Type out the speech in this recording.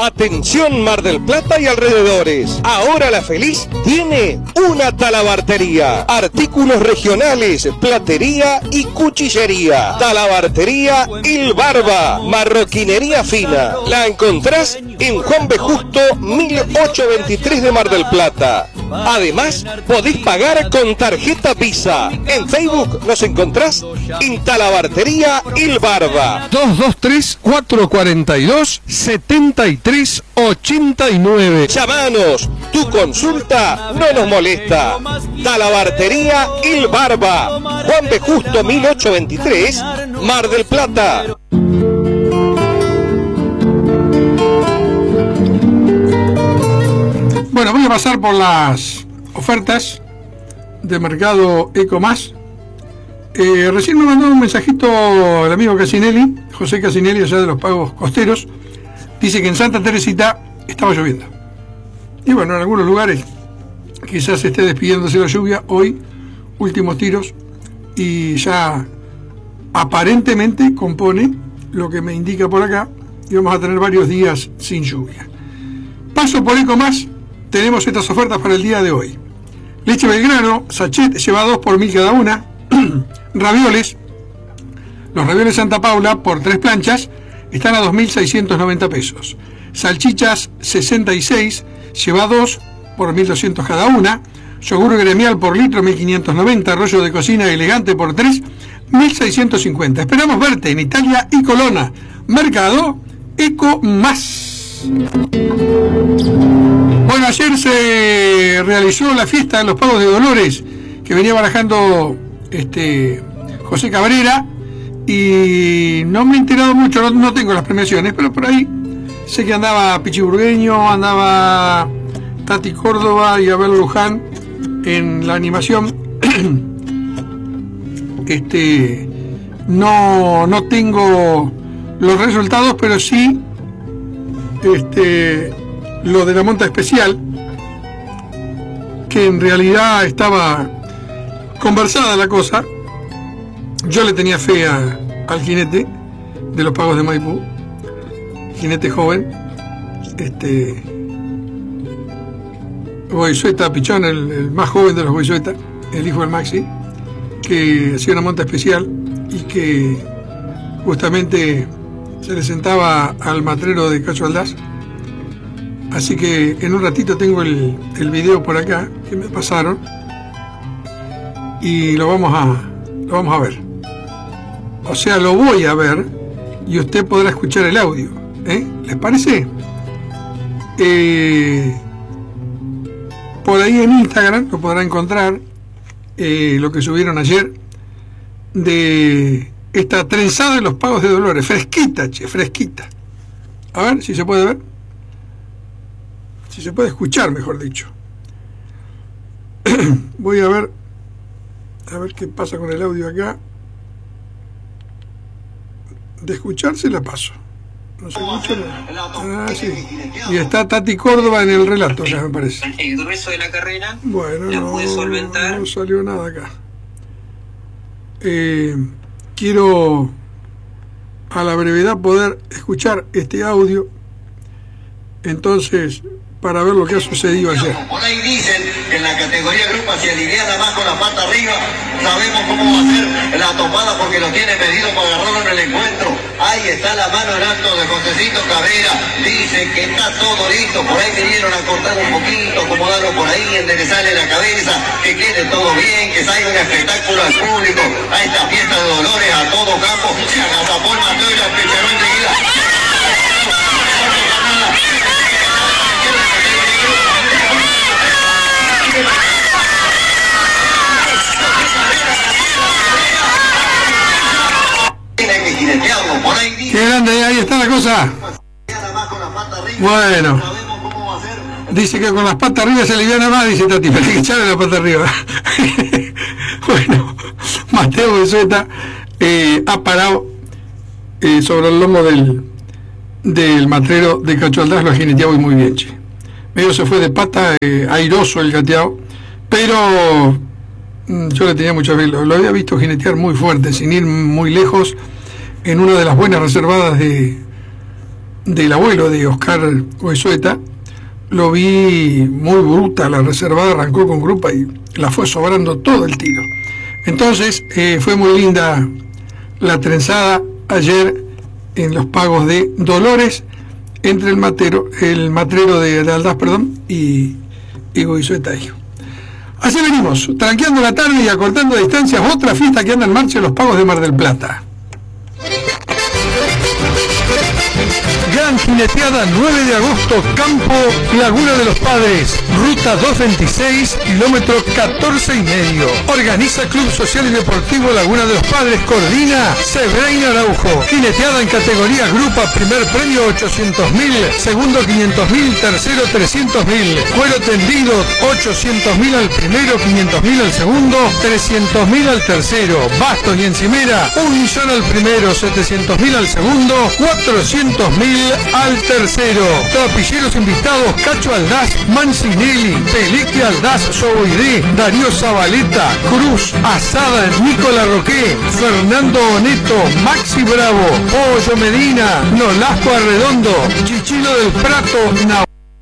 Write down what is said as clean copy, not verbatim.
Atención Mar del Plata y alrededores. Ahora La Feliz tiene una talabartería. Artículos regionales, platería y cuchillería. Talabartería Il Barba. Marroquinería fina. La encontrás en Juan B. Justo 1823 de Mar del Plata. Además, podés pagar con tarjeta Visa. En Facebook nos encontrás en Talabartería Il Barba. 223-442-7389. Llamanos, tu consulta no nos molesta. Talabartería Il Barba, Juan B. Justo 1823, Mar del Plata. Bueno, voy a pasar por las ofertas de Mercado Ecomás. Recién me mandó un mensajito el amigo Casinelli, José Casinelli, allá de los Pagos Costeros. Dice que en Santa Teresita estaba lloviendo. Y bueno, en algunos lugares quizás esté despidiéndose la lluvia. Hoy, últimos tiros, y ya aparentemente compone lo que me indica por acá, y vamos a tener varios días sin lluvia. Paso por Ecomás. Tenemos estas ofertas para el día de hoy. Leche Belgrano, sachet, lleva 2 por 1000 cada una. Ravioles, los ravioles Santa Paula por 3 planchas están a 2.690 pesos. Salchichas 66, lleva 2 por 1.200 cada una. Yogur gremial por litro 1.590. Rollo de cocina elegante por 3, 1.650. Esperamos verte en Italia y Colonna. Mercado Ecomás. Bueno, ayer se realizó la fiesta de los Pagos de Dolores que venía barajando José Cabrera, y no me he enterado mucho, no tengo las premiaciones, pero por ahí sé que andaba Pichi Burgueño, andaba Tati Córdoba y Abel Luján en la animación. No tengo los resultados, pero sí lo de la monta especial, que en realidad estaba conversada la cosa. Yo le tenía fe al jinete de los Pagos de Maipú, jinete joven, Goizueta Pichón, el más joven de los Goizueta, el hijo del Maxi, que hacía una monta especial y que justamente se le sentaba al matrero de Cacho Aldaz. Así que en un ratito tengo el video por acá que me pasaron y lo vamos a ver. O sea, lo voy a ver y usted podrá escuchar el audio. ¿Les parece? Por ahí en Instagram lo podrá encontrar, lo que subieron ayer de esta trenzada de los Pagos de Dolores. Fresquita, fresquita. A ver si se puede ver. Si se puede escuchar, mejor dicho. Voy a ver qué pasa con el audio acá. De escucharse la paso. No se escucha nada. Ah, sí. Y está Tati Córdoba en el relato, ya me parece. El grueso de la carrera. Bueno, no salió nada acá. Quiero a la brevedad poder escuchar este audio, entonces, para ver lo que ha sucedido ayer. Por ahí dicen que en la categoría grupa se aliviana más con la pata arriba. Sabemos cómo va a ser la topada porque lo tiene medido para agarrarlo en el encuentro. Ahí está la mano en alto de Josecito Cabrera. Dice que está todo listo. Por ahí vinieron a cortar un poquito, acomodarlo por ahí, enderezarle la cabeza, que quede todo bien, que salga un espectáculo al público. A esta fiesta de Dolores a todo campo. Se agazapó el Mateo y la picharó enseguida. Qué grande, ahí está la cosa. Bueno, dice que con las patas arriba se aliviana más, dice Tati, pero hay que echarle la pata arriba. Bueno, Mateo Bezueta ha parado sobre el lomo del matrero de Cacho Aldaz, lo ha jineteado muy bien, che. Medio se fue de pata, airoso el gateado, pero yo le tenía mucha fe, lo había visto jinetear muy fuerte, sin ir muy lejos, en una de las buenas reservadas de del abuelo de Oscar Goizueta, lo vi muy bruta, la reservada arrancó con grupa y la fue sobrando todo el tiro. Entonces fue muy linda la trenzada ayer en los pagos de Dolores entre el matrero de Aldaz, y Goizueta hijo. Así venimos, tranqueando la tarde y acortando distancias, otra fiesta que anda en marcha en los pagos de Mar del Plata. Gran jineteada 9 de agosto, Campo Laguna de los Padres, ruta 226, kilómetro 14,5. Organiza Club Social y Deportivo Laguna de los Padres, coordina Sebrain Araujo. Jineteada en categoría grupa, primer premio 800.000, segundo 500.000, tercero 300.000. Cuero tendido 800.000 al primero, 500.000 al segundo, 300.000 al tercero. Bastos y encimera 1.000.000 al primero, 700.000 al segundo, 400.000 al tercero. Tropilleros invitados: Cacho Aldaz, Mancinelli, Peleque Aldaz, Soboiré, Darío Zabaleta, Cruz, Asada, Nicola Roqué, Fernando Oneto, Maxi Bravo, Pollo Medina, Nolasco Arredondo, Chichilo del Prato,